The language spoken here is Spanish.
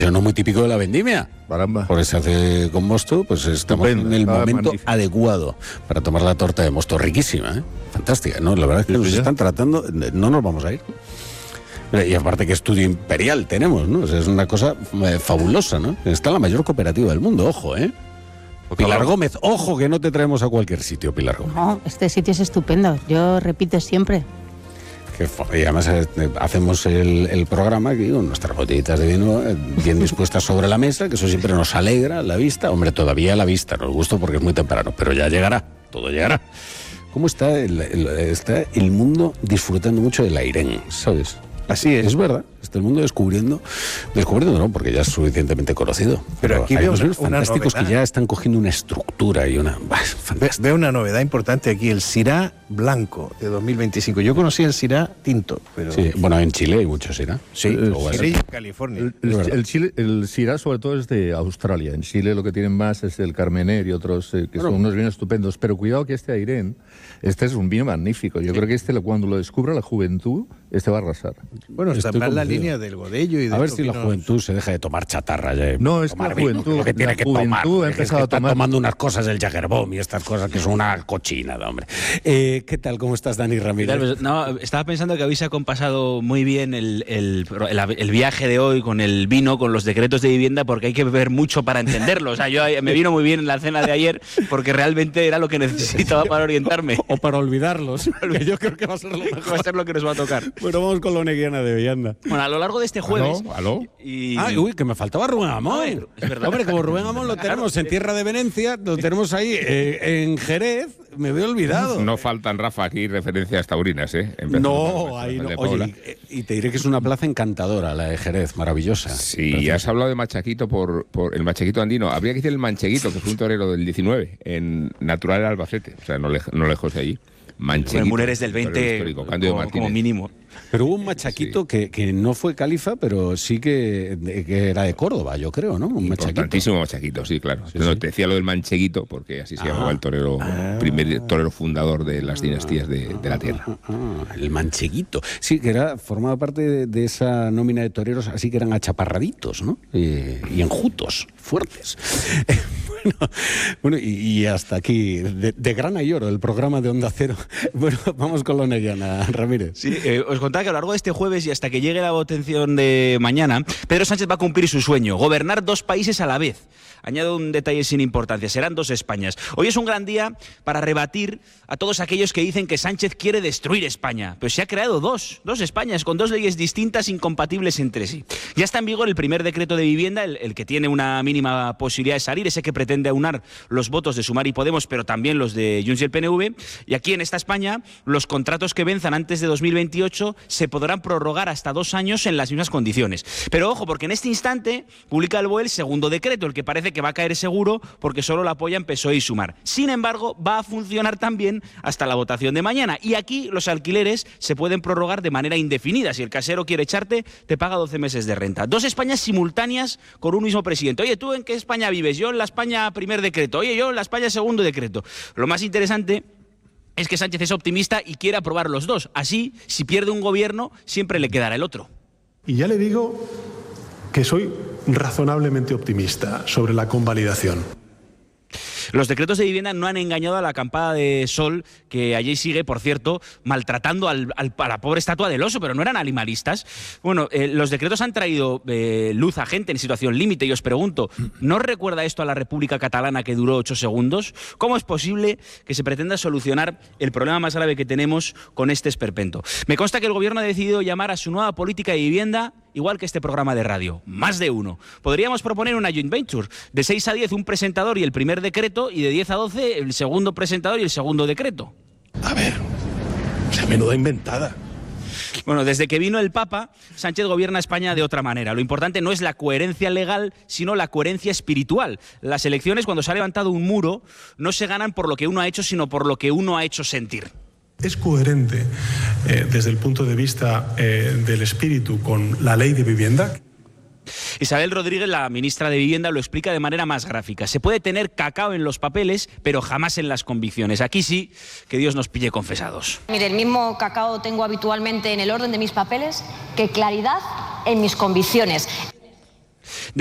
no muy típico de la vendimia. Caramba. Porque se hace con mosto, pues estamos en el momento magnífico, adecuado para tomar la torta de mosto. Riquísima, ¿eh? Fantástica, ¿no? La verdad es que nos están tratando, no nos vamos a ir. Y aparte, que estudio imperial tenemos, ¿no? O sea, es una cosa fabulosa, ¿no? Está la mayor cooperativa del mundo, ojo, ¿eh? Pilar Gómez, ojo que no te traemos a cualquier sitio, Pilar Gómez. No, este sitio es estupendo, yo repito siempre. Y además hacemos el programa aquí con nuestras botellitas de vino bien dispuestas sobre la mesa, que eso siempre nos alegra la vista. Hombre, todavía la vista nos gusta porque es muy temprano, pero ya llegará, todo llegará. ¿Cómo está el mundo disfrutando mucho del Airén, sabes? Así es. Es verdad, está el mundo descubriendo no, porque ya es suficientemente conocido. Pero aquí hay veo unos una fantásticos novedad. que ya están cogiendo una estructura y una... Veo una novedad importante aquí, el Syrah blanco de 2025. Yo conocí el Syrah tinto, pero... Sí, bueno, en Chile hay mucho Syrah. Sí, Chile y California. El Syrah sobre todo es de Australia. En Chile lo que tienen más es el Carmener y otros que son unos vinos estupendos. Pero cuidado que este Airén, este es un vino magnífico. Yo creo que cuando lo descubra la juventud, va a arrasar. Bueno, está en la línea del Godello y de... A ver si la juventud se deja de tomar chatarra ya. No, es que la juventud... Lo que tiene que tomar. Ha empezado a está tomar... tomando unas cosas del Jägerbomb y estas cosas que son una cochinada, hombre. ¿Qué tal? ¿Cómo estás, Dani Ramírez? Pues, no, estaba pensando que habéis acompasado muy bien el viaje de hoy con el vino, con los decretos de vivienda, porque hay que beber mucho para entenderlo. O sea, me vino muy bien en la cena de ayer, porque realmente era lo que necesitaba para orientarme. O para olvidarlos. Que yo creo que va a ser lo mejor. Va a ser lo que nos va a tocar. Bueno, vamos con la Oneguiana de Vianda. Bueno, a lo largo de este jueves... ¿Aló? Y... Uy, que me faltaba Rubén Amón. Es verdad. Hombre, como Rubén Amón lo tenemos en Tierra de Venecia, lo tenemos ahí en Jerez, me había olvidado. No faltan, Rafa, aquí referencias taurinas, ¿eh? No, ahí no. Oye, y te diré que es una plaza encantadora, la de Jerez, maravillosa. Sí, preciosa. Has hablado de Machaquito por el Machaquito andino. Habría que decir el Mancheguito, que fue un torero del 19, en natural Albacete, o sea, no lejos de allí. Mancheguito. Muneres del 20 como mínimo. Pero hubo un machaquito que no fue califa, pero sí que era de Córdoba, yo creo, ¿no? Un importantísimo machaquito, sí, claro. Sí, te decía lo del mancheguito, porque así se llamaba el torero, primer torero fundador de las dinastías de la tierra. El mancheguito. Sí, que formaba parte de esa nómina de toreros, así que eran achaparraditos, ¿no? Y enjutos, fuertes. Bueno, y hasta aquí, de grana y oro, el programa de Onda Cero. Bueno, vamos con la Oneguiana, Ramírez. Sí, os contaba que a lo largo de este jueves y hasta que llegue la votación de mañana, Pedro Sánchez va a cumplir su sueño, gobernar 2 países a la vez. Añado un detalle sin importancia, serán 2 Españas. Hoy es un gran día para rebatir a todos aquellos que dicen que Sánchez quiere destruir España. Pero se ha creado dos Españas con 2 leyes distintas, incompatibles entre sí. Ya está en vigor el primer decreto de vivienda, el que tiene una mínima posibilidad de salir, ese que pretende aunar los votos de Sumar y Podemos, pero también los de Junts y el PNV. Y aquí en esta España, los contratos que venzan antes de 2028 se podrán prorrogar hasta 2 años en las mismas condiciones. Pero ojo, porque en este instante publica el BOE el segundo decreto, el que parece que va a caer seguro porque solo lo apoyan PSOE y Sumar. Sin embargo, va a funcionar también hasta la votación de mañana. Y aquí los alquileres se pueden prorrogar de manera indefinida. Si el casero quiere echarte, te paga 12 meses de renta. 2 Españas simultáneas con un mismo presidente. Oye, ¿tú en qué España vives? Yo en la España primer decreto. Oye, yo en la España segundo decreto. Lo más interesante es que Sánchez es optimista y quiere aprobar los 2. Así, si pierde un gobierno, siempre le quedará el otro. Y ya le digo que soy razonablemente optimista sobre la convalidación. Los decretos de vivienda no han engañado a la acampada de Sol, que allí sigue, por cierto, maltratando a la pobre estatua del oso, pero no eran animalistas. Bueno, los decretos han traído luz a gente en situación límite, y os pregunto, ¿no recuerda esto a la República Catalana que duró 8 segundos? ¿Cómo es posible que se pretenda solucionar el problema más grave que tenemos con este esperpento? Me consta que el gobierno ha decidido llamar a su nueva política de vivienda igual que este programa de radio, Más de Uno. Podríamos proponer una joint venture, de 6 a 10 un presentador y el primer decreto, y de 10 a 12 el segundo presentador y el segundo decreto. A ver, esa menuda inventada. Bueno, desde que vino el Papa, Sánchez gobierna España de otra manera. Lo importante no es la coherencia legal, sino la coherencia espiritual. Las elecciones, cuando se ha levantado un muro, no se ganan por lo que uno ha hecho, sino por lo que uno ha hecho sentir. Es coherente desde el punto de vista del espíritu con la ley de vivienda. Isabel Rodríguez, la ministra de Vivienda, lo explica de manera más gráfica. Se puede tener cacao en los papeles, pero jamás en las convicciones. Aquí sí, que Dios nos pille confesados. Mire, el mismo cacao tengo habitualmente en el orden de mis papeles que claridad en mis convicciones.